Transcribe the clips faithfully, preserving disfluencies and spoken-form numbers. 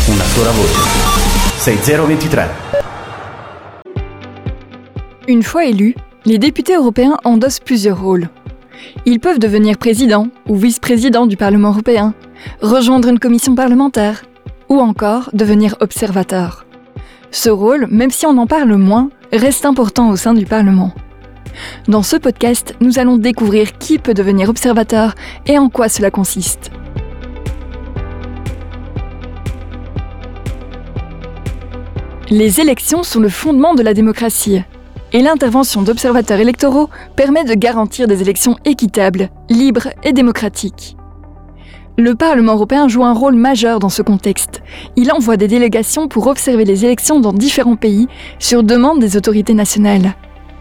una sola voce. sei zero ventitré. Une fois élus, les députés européens endossent plusieurs rôles. Ils peuvent devenir président ou vice-président du Parlement européen, rejoindre une commission parlementaire, ou encore devenir observateur. Ce rôle, même si on en parle moins, reste important au sein du Parlement. Dans ce podcast, nous allons découvrir qui peut devenir observateur et en quoi cela consiste. Les élections sont le fondement de la démocratie, et l'intervention d'observateurs électoraux permet de garantir des élections équitables, libres et démocratiques. Le Parlement européen joue un rôle majeur dans ce contexte. Il envoie des délégations pour observer les élections dans différents pays sur demande des autorités nationales.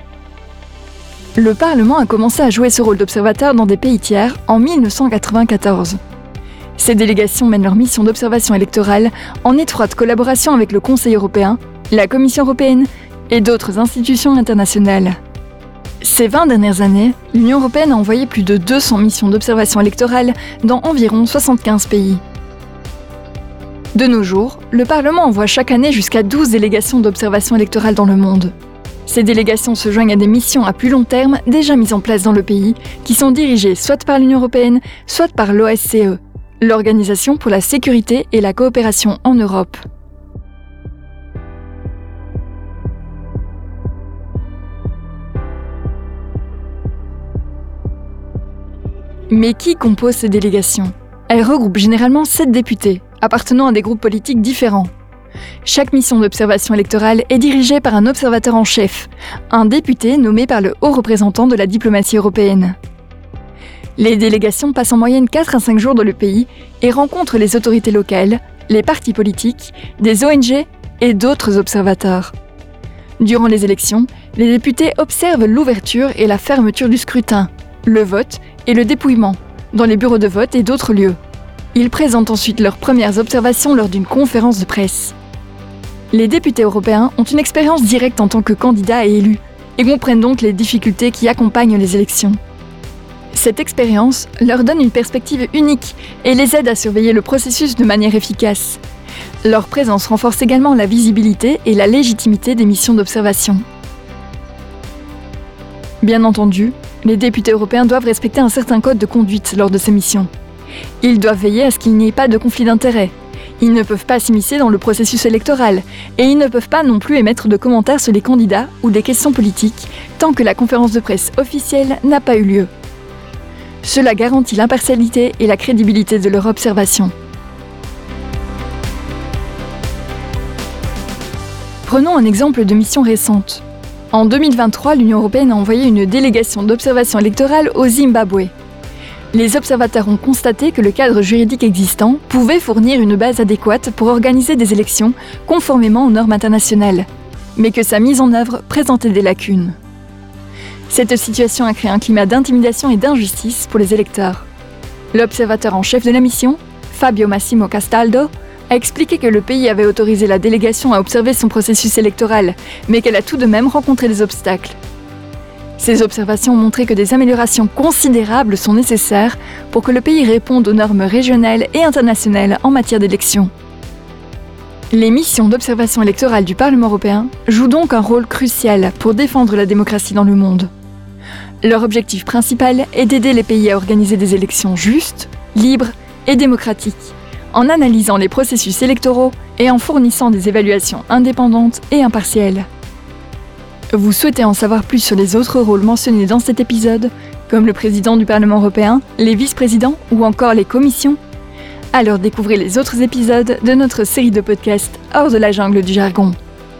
Le Parlement a commencé à jouer ce rôle d'observateur dans des pays tiers en mille neuf cent quatre-vingt-quatorze. Ces délégations mènent leur mission d'observation électorale en étroite collaboration avec le Conseil européen, la Commission européenne et d'autres institutions internationales. Ces vingt dernières années, l'Union européenne a envoyé plus de deux cents missions d'observation électorale dans environ soixante-quinze pays. De nos jours, le Parlement envoie chaque année jusqu'à douze délégations d'observation électorale dans le monde. Ces délégations se joignent à des missions à plus long terme déjà mises en place dans le pays, qui sont dirigées soit par l'Union européenne, soit par l'O S C E, l'Organisation pour la sécurité et la coopération en Europe. Mais qui compose ces délégations ? Elles regroupent généralement sept députés, appartenant à des groupes politiques différents. Chaque mission d'observation électorale est dirigée par un observateur en chef, un député nommé par le haut représentant de la diplomatie européenne. Les délégations passent en moyenne quatre à cinq jours dans le pays et rencontrent les autorités locales, les partis politiques, des O N G et d'autres observateurs. Durant les élections, les députés observent l'ouverture et la fermeture du scrutin, le vote et le dépouillement, dans les bureaux de vote et d'autres lieux. Ils présentent ensuite leurs premières observations lors d'une conférence de presse. Les députés européens ont une expérience directe en tant que candidats et élus, et comprennent donc les difficultés qui accompagnent les élections. Cette expérience leur donne une perspective unique et les aide à surveiller le processus de manière efficace. Leur présence renforce également la visibilité et la légitimité des missions d'observation. Bien entendu, les députés européens doivent respecter un certain code de conduite lors de ces missions. Ils doivent veiller à ce qu'il n'y ait pas de conflit d'intérêts. Ils ne peuvent pas s'immiscer dans le processus électoral et ils ne peuvent pas non plus émettre de commentaires sur les candidats ou des questions politiques tant que la conférence de presse officielle n'a pas eu lieu. Cela garantit l'impartialité et la crédibilité de leur observation. Prenons un exemple de mission récente. En deux mille vingt-trois, l'Union européenne a envoyé une délégation d'observation électorale au Zimbabwe. Les observateurs ont constaté que le cadre juridique existant pouvait fournir une base adéquate pour organiser des élections conformément aux normes internationales, mais que sa mise en œuvre présentait des lacunes. Cette situation a créé un climat d'intimidation et d'injustice pour les électeurs. L'observateur en chef de la mission, Fabio Massimo Castaldo, a expliqué que le pays avait autorisé la délégation à observer son processus électoral, mais qu'elle a tout de même rencontré des obstacles. Ces observations ont montré que des améliorations considérables sont nécessaires pour que le pays réponde aux normes régionales et internationales en matière d'élections. Les missions d'observation électorale du Parlement européen jouent donc un rôle crucial pour défendre la démocratie dans le monde. Leur objectif principal est d'aider les pays à organiser des élections justes, libres et démocratiques, en analysant les processus électoraux et en fournissant des évaluations indépendantes et impartiales. Vous souhaitez en savoir plus sur les autres rôles mentionnés dans cet épisode, comme le président du Parlement européen, les vice-présidents ou encore les commissions ? Alors découvrez les autres épisodes de notre série de podcasts Hors de la jungle du jargon.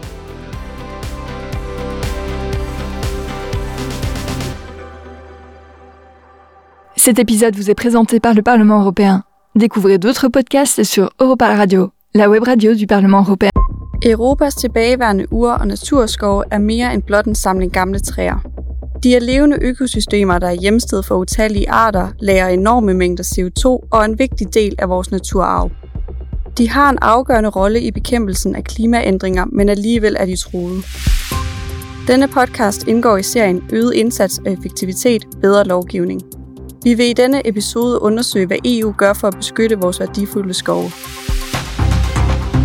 Cet épisode vous est présenté par le Parlement européen. Découvrez d'autres podcasts sur Europa Radio, la web radio du Parlement européen. Europas tilbageværende ur- og naturskove er mere end blot en samling gamle træer. De er levende økosystemer, der er hjemsted for utallige arter, lagrer enorme mængder C O to og er en vigtig del af vores naturarv. De har en afgørende rolle i bekæmpelsen af klimaændringer, men alligevel er de truede. Denne podcast indgår i serien Øget indsats og effektivitet, bedre lovgivning. Vi vil i denne episode undersøge, hvad E U gør for at beskytte vores værdifulde skove.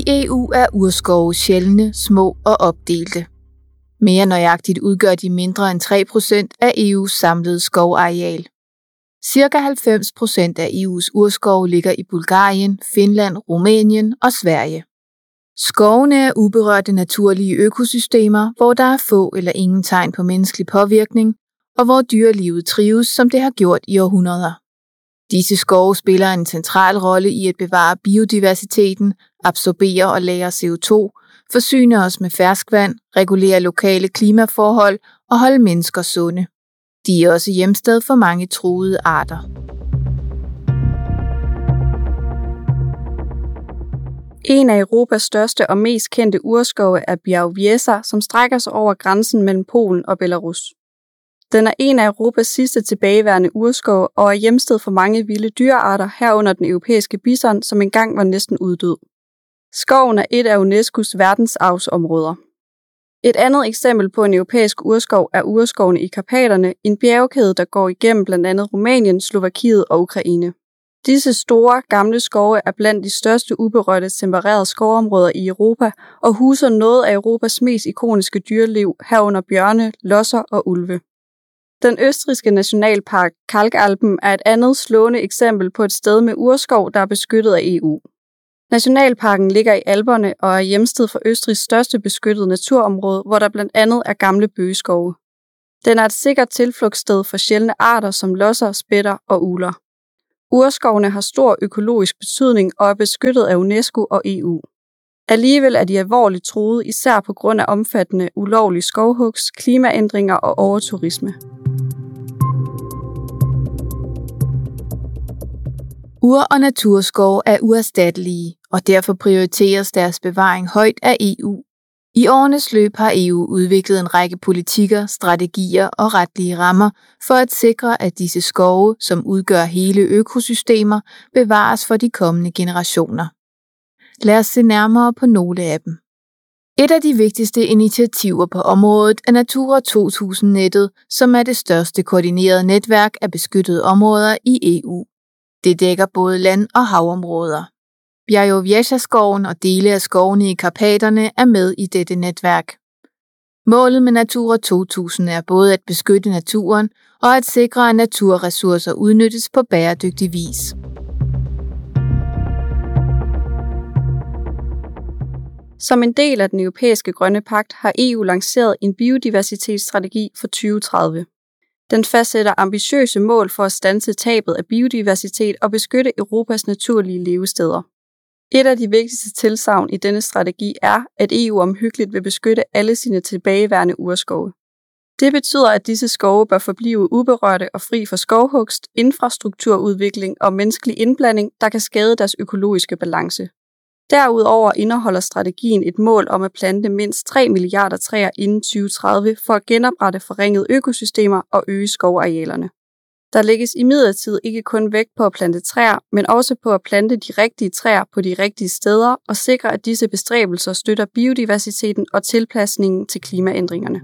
I E U er urskove sjældne, små og opdelte. Mere nøjagtigt udgør de mindre end tre procent af E U's samlede skovareal. Cirka halvfems procent af E U's urskove ligger i Bulgarien, Finland, Rumænien og Sverige. Skovene er uberørte naturlige økosystemer, hvor der er få eller ingen tegn på menneskelig påvirkning, og hvor dyrelivet trives, som det har gjort i århundreder. Disse skove spiller en central rolle i at bevare biodiversiteten, absorbere og lagre C O to, forsyne os med ferskvand, regulere lokale klimaforhold og holde mennesker sunde. De er også hjemsted for mange truede arter. En af Europas største og mest kendte urskove er Białowieża, som strækker sig over grænsen mellem Polen og Belarus. Den er en af Europas sidste tilbageværende urskove og er hjemsted for mange vilde dyrearter, herunder den europæiske bison, som engang var næsten uddød. Skoven er et af UNESCO's verdensarvsområder. Et andet eksempel på en europæisk urskov er urskovene i Karpaterne, en bjergkæde, der går igennem blandt andet Rumænien, Slovakiet og Ukraine. Disse store, gamle skove er blandt de største uberørte tempererede skovområder i Europa og huser noget af Europas mest ikoniske dyreliv, herunder bjørne, losser og ulve. Den østrigske nationalpark Kalkalpen er et andet slående eksempel på et sted med urskov, der er beskyttet af E U. Nationalparken ligger i Alperne og er hjemsted for Østrigs største beskyttede naturområde, hvor der blandt andet er gamle bøgeskove. Den er et sikkert tilflugtssted for sjældne arter som losser, spætter og ugler. Urskovene har stor økologisk betydning og er beskyttet af UNESCO og E U. Alligevel er de alvorligt truet, især på grund af omfattende ulovlige skovhugs, klimaændringer og overturisme. Ur- og naturskove er uerstattelige, og derfor prioriteres deres bevaring højt af E U. I årenes løb har E U udviklet en række politikker, strategier og retlige rammer for at sikre, at disse skove, som udgør hele økosystemer, bevares for de kommende generationer. Lad os se nærmere på nogle af dem. Et af de vigtigste initiativer på området er Natura to tusind-nettet, som er det største koordinerede netværk af beskyttede områder i E U. Det dækker både land- og havområder. Białowieża-skoven og dele af skovene i Karpaterne er med i dette netværk. Målet med Natura to tusind er både at beskytte naturen og at sikre, at naturressourcer udnyttes på bæredygtig vis. Som en del af den europæiske grønne pagt har E U lanceret en biodiversitetsstrategi for tyve tredive. Den fastsætter ambitiøse mål for at standse tabet af biodiversitet og beskytte Europas naturlige levesteder. Et af de vigtigste tilsagn i denne strategi er, at E U omhyggeligt vil beskytte alle sine tilbageværende urskove. Det betyder, at disse skove bør forblive uberørte og fri for skovhugst, infrastrukturudvikling og menneskelig indblanding, der kan skade deres økologiske balance. Derudover indeholder strategien et mål om at plante mindst tre milliarder træer inden tyve tredive for at genoprette forringede økosystemer og øge skovarealerne. Der lægges imidlertid ikke kun vægt på at plante træer, men også på at plante de rigtige træer på de rigtige steder og sikre, at disse bestræbelser støtter biodiversiteten og tilpasningen til klimaændringerne.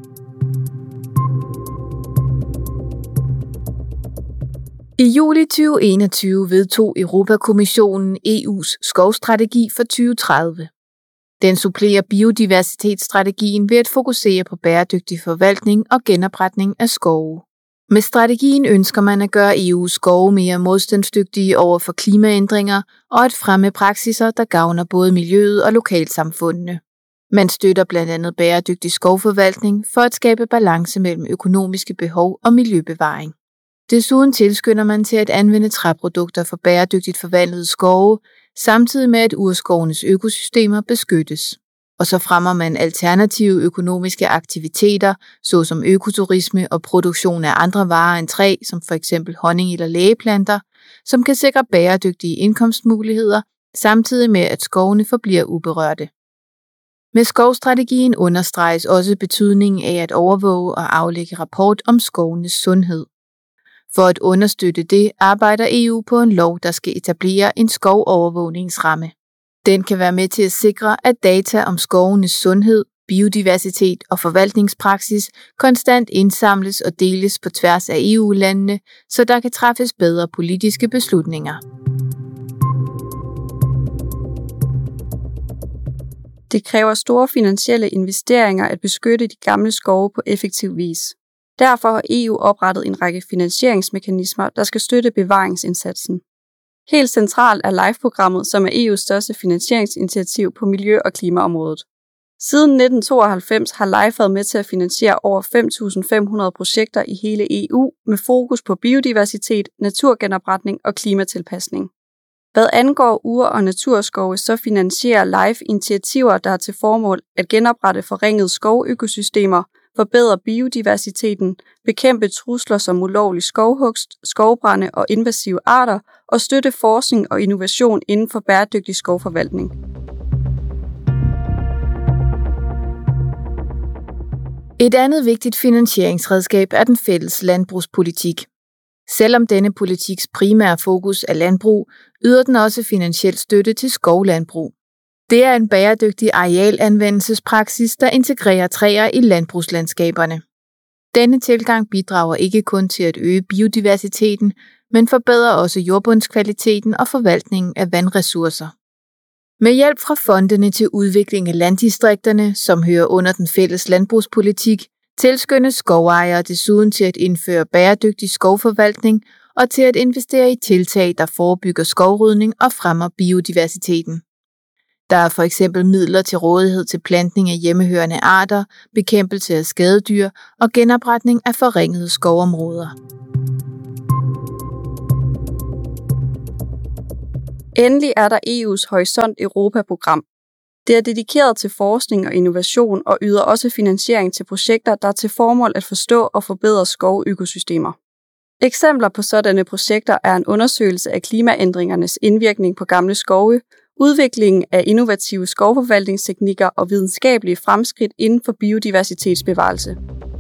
I juli tyve enogtyve vedtog Europakommissionen E U's skovstrategi for tyve tredive. Den supplerer biodiversitetsstrategien ved at fokusere på bæredygtig forvaltning og genopretning af skove. Med strategien ønsker man at gøre E U's skove mere modstandsdygtige over for klimaændringer og at fremme praksiser, der gavner både miljøet og lokalsamfundene. Man støtter blandt andet bæredygtig skovforvaltning for at skabe balance mellem økonomiske behov og miljøbevaring. Desuden tilskynder man til at anvende træprodukter for bæredygtigt forvandlede skove, samtidig med at urskovenes økosystemer beskyttes. Og så fremmer man alternative økonomiske aktiviteter, såsom økoturisme og produktion af andre varer end træ, som for eksempel honning eller lægeplanter, som kan sikre bæredygtige indkomstmuligheder, samtidig med at skovene forbliver uberørte. Med skovstrategien understreges også betydningen af at overvåge og aflægge rapport om skovenes sundhed. For at understøtte det arbejder E U på en lov, der skal etablere en skovovervågningsramme. Den kan være med til at sikre, at data om skovenes sundhed, biodiversitet og forvaltningspraksis konstant indsamles og deles på tværs af E U-landene, så der kan træffes bedre politiske beslutninger. Det kræver store finansielle investeringer at beskytte de gamle skove på effektiv vis. Derfor har E U oprettet en række finansieringsmekanismer, der skal støtte bevaringsindsatsen. Helt centralt er LIFE-programmet, som er E U's største finansieringsinitiativ på miljø- og klimaområdet. Siden nitten tooghalvfems har LIFE været med til at finansiere over fem tusind fem hundrede projekter i hele E U med fokus på biodiversitet, naturgenopretning og klimatilpasning. Hvad angår ur- og naturskove, så finansierer LIFE initiativer, der har til formål at genoprette forringede skovøkosystemer, forbedre biodiversiteten, bekæmpe trusler som ulovlig skovhugst, skovbrande og invasive arter og støtte forskning og innovation inden for bæredygtig skovforvaltning. Et andet vigtigt finansieringsredskab er den fælles landbrugspolitik. Selvom denne politiks primære fokus er landbrug, yder den også finansiel støtte til skovlandbrug. Det er en bæredygtig arealanvendelsespraksis, der integrerer træer i landbrugslandskaberne. Denne tilgang bidrager ikke kun til at øge biodiversiteten, men forbedrer også jordbundskvaliteten og forvaltningen af vandressourcer. Med hjælp fra fondene til udvikling af landdistrikterne, som hører under den fælles landbrugspolitik, tilskyndes skovejere desuden til at indføre bæredygtig skovforvaltning og til at investere i tiltag, der forebygger skovrydning og fremmer biodiversiteten. Der er for eksempel midler til rådighed til plantning af hjemmehørende arter, bekæmpelse af skadedyr og genopretning af forringede skovområder. Endelig er der E U's Horisont Europa-program. Det er dedikeret til forskning og innovation og yder også finansiering til projekter, der er til formål at forstå og forbedre skovøkosystemer. Eksempler på sådanne projekter er en undersøgelse af klimaændringernes indvirkning på gamle skove, udviklingen af innovative skovforvaltningsteknikker og videnskabelige fremskridt inden for biodiversitetsbevarelse.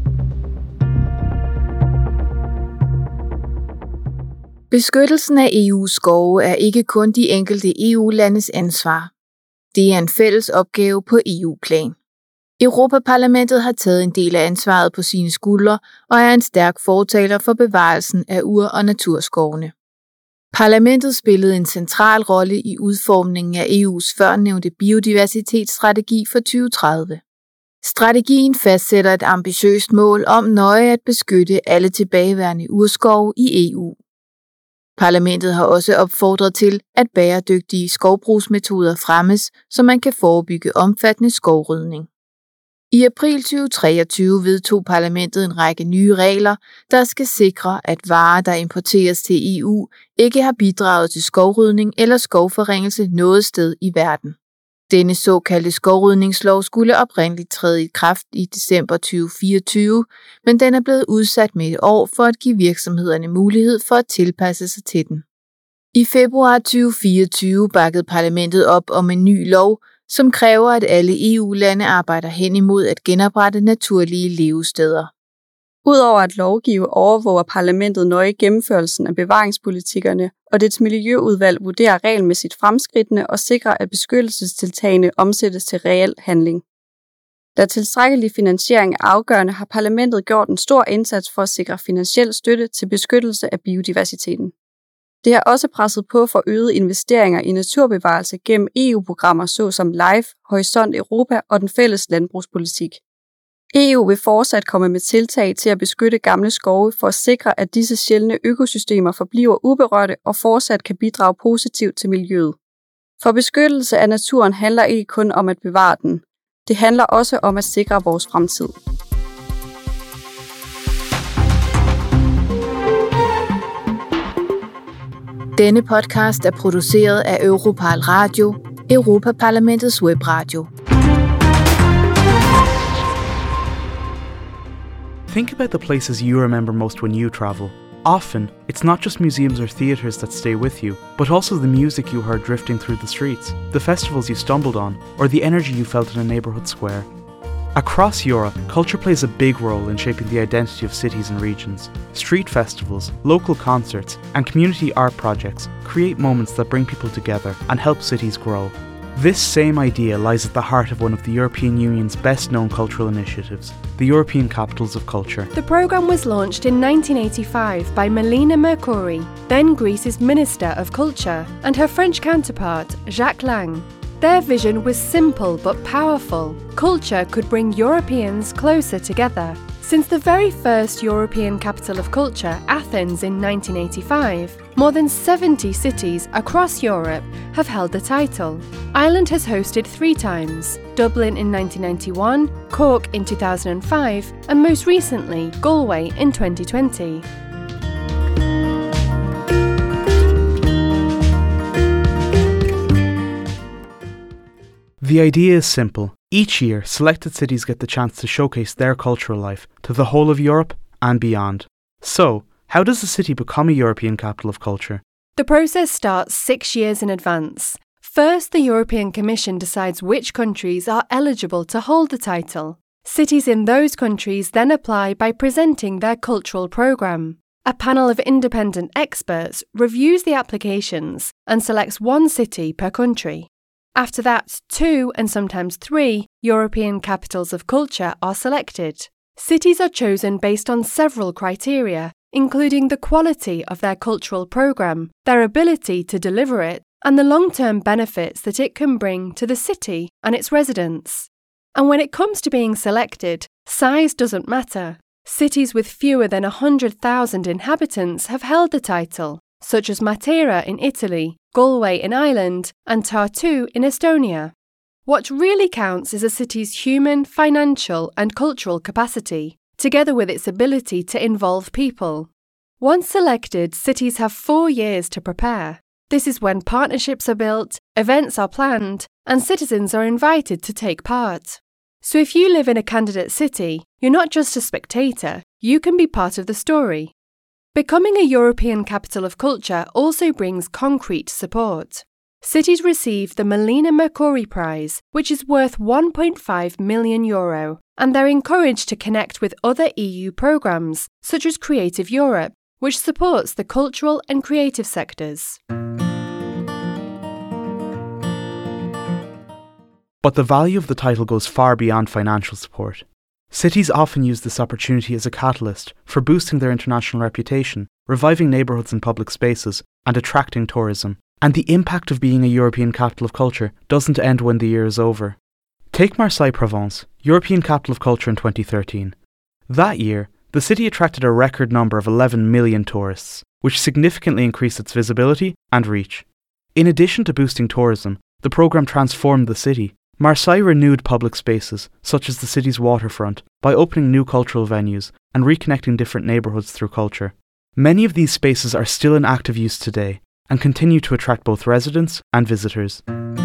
Beskyttelsen af E U's skove er ikke kun de enkelte E U-landes ansvar. Det er en fælles opgave på E U-plan. Europaparlamentet har taget en del af ansvaret på sine skuldre og er en stærk fortaler for bevarelsen af ur- og naturskovene. Parlamentet spillede en central rolle i udformningen af E U's førnævnte biodiversitetsstrategi for tyve tredive. Strategien fastsætter et ambitiøst mål om nøje at beskytte alle tilbageværende urskove i E U. Parlamentet har også opfordret til, at bæredygtige skovbrugsmetoder fremmes, så man kan forebygge omfattende skovrydning. I april tyve treogtyve vedtog parlamentet en række nye regler, der skal sikre, at varer, der importeres til E U, ikke har bidraget til skovrydning eller skovforringelse noget sted i verden. Denne såkaldte skovrydningslov skulle oprindeligt træde i kraft i december tyve fireogtyve, men den er blevet udsat med et år for at give virksomhederne mulighed for at tilpasse sig til den. I februar tyve fireogtyve bakkede parlamentet op om en ny lov, som kræver, at alle E U-lande arbejder hen imod at genoprette naturlige levesteder. Udover at lovgive overvåger parlamentet nøje gennemførelsen af bevaringspolitikkerne, og dets miljøudvalg vurderer regelmæssigt fremskridtene og sikrer, at beskyttelsestiltagene omsættes til reel handling. Da tilstrækkelig finansiering er afgørende, har parlamentet gjort en stor indsats for at sikre finansiel støtte til beskyttelse af biodiversiteten. Det har også presset på for øgede investeringer i naturbevarelse gennem E U-programmer såsom LIFE, Horisont Europa og den fælles landbrugspolitik. E U vil fortsat komme med tiltag til at beskytte gamle skove for at sikre, at disse sjældne økosystemer forbliver uberørte og fortsat kan bidrage positivt til miljøet. For beskyttelse af naturen handler ikke kun om at bevare den. Det handler også om at sikre vores fremtid. Denne podcast er produceret af Europal Radio, Europaparlamentets webradio. Think about the places you remember most when you travel. Often, it's not just museums or theatres that stay with you, but also the music you heard drifting through the streets, the festivals you stumbled on, or the energy you felt in a neighbourhood square. Across Europe, culture plays a big role in shaping the identity of cities and regions. Street festivals, local concerts, and community art projects create moments that bring people together and help cities grow. This same idea lies at the heart of one of the European Union's best-known cultural initiatives, the European Capitals of Culture. The programme was launched in nineteen eighty-five by Melina Mercouri, then Greece's Minister of Culture, and her French counterpart, Jacques Lang. Their vision was simple but powerful. Culture could bring Europeans closer together. Since the very first European capital of culture, Athens, in nineteen eighty-five, more than seventy cities across Europe have held the title. Ireland has hosted three times: Dublin in nineteen ninety-one, Cork in two thousand five, and most recently, Galway in twenty twenty. The idea is simple. Each year, selected cities get the chance to showcase their cultural life to the whole of Europe and beyond. So, how does a city become a European capital of culture? The process starts six years in advance. First, the European Commission decides which countries are eligible to hold the title. Cities in those countries then apply by presenting their cultural programme. A panel of independent experts reviews the applications and selects one city per country. After that, two and sometimes three European capitals of culture are selected. Cities are chosen based on several criteria, including the quality of their cultural programme, their ability to deliver it, and the long-term benefits that it can bring to the city and its residents. And when it comes to being selected, size doesn't matter. Cities with fewer than one hundred thousand inhabitants have held the title, such as Matera in Italy, Galway in Ireland, and Tartu in Estonia. What really counts is a city's human, financial, and cultural capacity, together with its ability to involve people. Once selected, cities have four years to prepare. This is when partnerships are built, events are planned, and citizens are invited to take part. So if you live in a candidate city, you're not just a spectator, you can be part of the story. Becoming a European capital of culture also brings concrete support. Cities receive the Melina Mercouri Prize, which is worth one point five million euro, and they're encouraged to connect with other E U programmes, such as Creative Europe, which supports the cultural and creative sectors. But the value of the title goes far beyond financial support. Cities often use this opportunity as a catalyst for boosting their international reputation, reviving neighbourhoods and public spaces, and attracting tourism. And the impact of being a European capital of culture doesn't end when the year is over. Take Marseille-Provence, European capital of culture in twenty thirteen. That year, the city attracted a record number of eleven million tourists, which significantly increased its visibility and reach. In addition to boosting tourism, the programme transformed the city. Marseille renewed public spaces, such as the city's waterfront, by opening new cultural venues and reconnecting different neighbourhoods through culture. Many of these spaces are still in active use today and continue to attract both residents and visitors.